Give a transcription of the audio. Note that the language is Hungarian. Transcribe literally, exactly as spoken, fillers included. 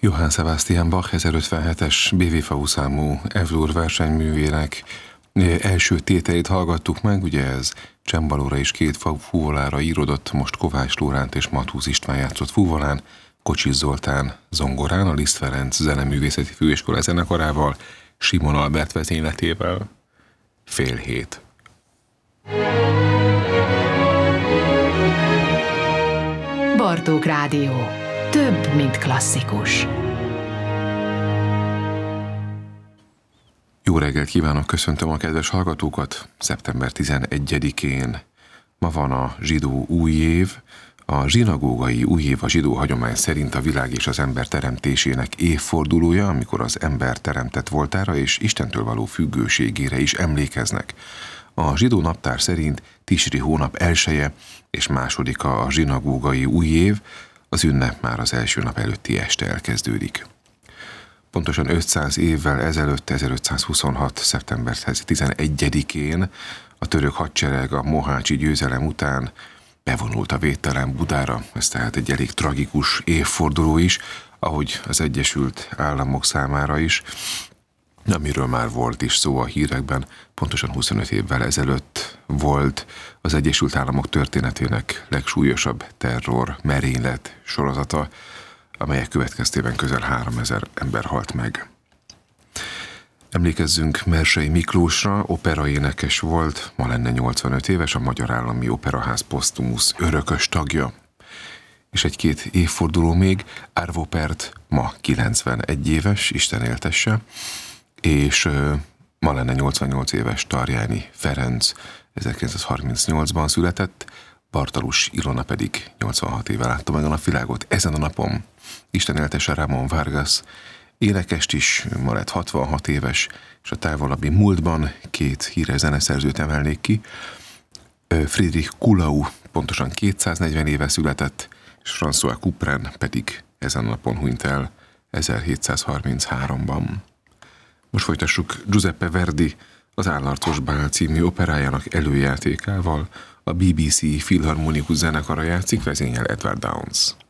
Johann Sebastian Bach ezerötvenhetes bé vé ef u számú F-dur versenyművének első tételét hallgattuk meg, ugye ez csembalóra és két fúvolára íródott, most Kovács Lóránt és Matúz István játszott fúvolán, Kocsis Zoltán zongorán, a Liszt Ferenc Zeneművészeti Főiskola zenekarával, Simon Albert vezényletével. Fél hét. Bartók Rádió. Több, mint klasszikus. Jó reggelt kívánok, köszöntöm a kedves hallgatókat. szeptember tizenegyedikén ma van a zsidó új év. A zsinagógai új év a zsidó hagyomány szerint a világ és az ember teremtésének évfordulója, amikor az ember teremtett voltára és Istentől való függőségére is emlékeznek. A zsidó naptár szerint Tisri hónap elseje és másodika a zsinagógai új év, az ünnep már az első nap előtti este elkezdődik. Pontosan ötszáz évvel ezelőtt, ezerötszázhuszonhat. szeptember tizenegyedikén a török hadsereg a mohácsi győzelem után bevonult a védtelen Budára. Ez tehát egy elég tragikus évforduló is, ahogy az Egyesült Államok számára is, amiről már volt is szó a hírekben. Pontosan huszonöt évvel ezelőtt volt az Egyesült Államok történetének legsúlyosabb terror merénylet sorozata, amelyek következtében közel háromezer ember halt meg. Emlékezzünk Mersey Miklósra, operaénekes volt, ma lenne nyolcvanöt éves, a Magyar Állami Operaház posztumusz örökös tagja. És egy-két évforduló még, Arvo Pärt ma kilencvenegy éves, Isten éltesse, és uh, ma lenne nyolcvannyolc éves Tarjáni Ferenc, ezerkilencszázharmincnyolcban született, Bartalus Ilona pedig nyolcvanhat éve látta meg a napvilágot. Ezen a napon Isten éltesse Ramón Vargas, énekest is, ma lett hatvanhat éves, és a távolabbi múltban két híres zeneszerzőt emelnék ki. Friedrich Kuhlau pontosan kétszáznegyven éve született, és François Couperin pedig ezen a napon hunyt el ezerhétszázharminchárom-ban. Most folytassuk Giuseppe Verdi az Állarcos Bál című operájának előjátékával. A bé bé cé Filharmonikus zenekara játszik, vezényel Edward Downes.